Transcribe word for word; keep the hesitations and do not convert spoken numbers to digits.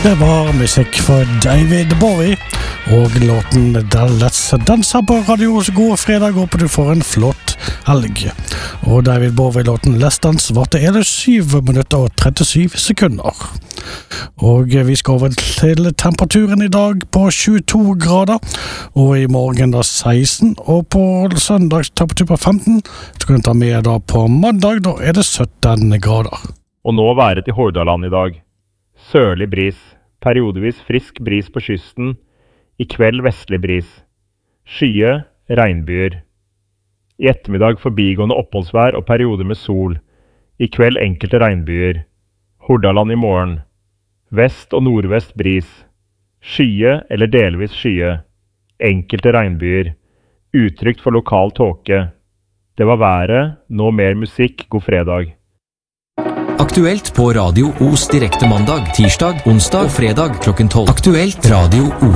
Det var musikk for David Bowie og låten Let's Danse på radios gode fredag. Håper du får en flott helg. Og David Bowie-låten Let's Dance var til syv minutter og trettisju sekunder. Og vi skal over til temperaturen i dag på tjueto grader, og i morgen da seksten, og på søndag temperatur på femten. Så kan du ta med da på mandag, da er det sytten grader. Og nå været i Hordaland i dag. Sørlig bris, periodevis frisk bris på kysten, i kveld vestlig bris. Skye, regnbyer. I ettermiddag forbigående oppholdsvær og perioder med sol. I kveld enkelte regnbyer. Hordaland i morgen. Vest og nordvest bris. Skye eller delvis skye. Enkelte regnbyer. Utrygt for lokal tåke. Det var været, nå mer musikk, god fredag. Aktuelt på Radio Os direkte mandag, tirsdag, onsdag og fredag klokken tolv. Aktuelt Radio Os.